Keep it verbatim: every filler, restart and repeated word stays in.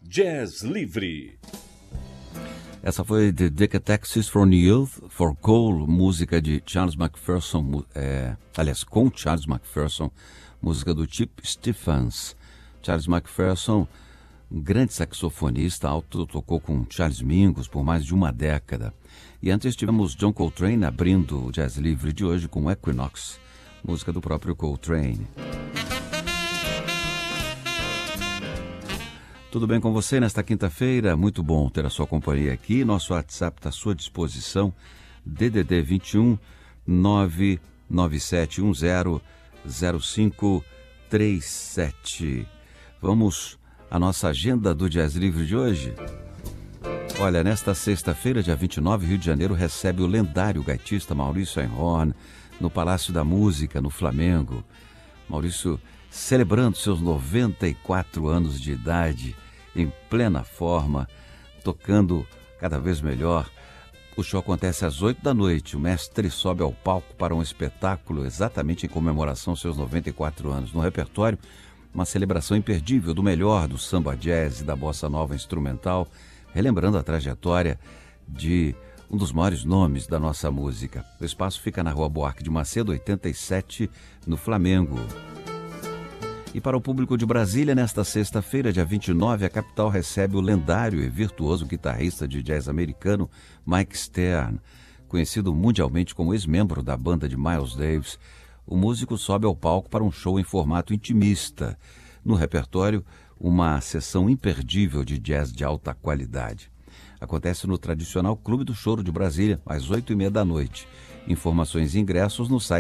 Jazz Livre. Essa foi The Decataxis from Youth for Coal, música de Charles McPherson, é, aliás, com Charles McPherson, música do Chip Stephens. Charles McPherson, um grande saxofonista, alto, tocou com Charles Mingus por mais de uma década. E antes tivemos John Coltrane abrindo o Jazz Livre de hoje com Equinox, música do próprio Coltrane. Tudo bem com você nesta quinta-feira? Muito bom ter a sua companhia aqui. Nosso WhatsApp está à sua disposição, D D D vinte e um, nove nove sete um zero, zero cinco três sete. Vamos à nossa agenda do Jazz Livre de hoje? Olha, nesta sexta-feira, dia vinte e nove, Rio de Janeiro recebe o lendário gaitista Maurício Einhorn no Palácio da Música, no Flamengo. Maurício celebrando seus noventa e quatro anos de idade, em plena forma, tocando cada vez melhor. O show acontece às oito da noite. O mestre sobe ao palco para um espetáculo exatamente em comemoração aos seus noventa e quatro anos. No repertório, uma celebração imperdível do melhor do samba jazz e da bossa nova instrumental, relembrando a trajetória de um dos maiores nomes da nossa música. O espaço fica na Rua Buarque de Macedo, oitenta e sete, no Flamengo. E para o público de Brasília, nesta sexta-feira, dia vinte e nove, a capital recebe o lendário e virtuoso guitarrista de jazz americano Mike Stern. Conhecido mundialmente como ex-membro da banda de Miles Davis, o músico sobe ao palco para um show em formato intimista. No repertório, uma sessão imperdível de jazz de alta qualidade. Acontece no tradicional Clube do Choro de Brasília, às oito e meia da noite. Informações e ingressos no site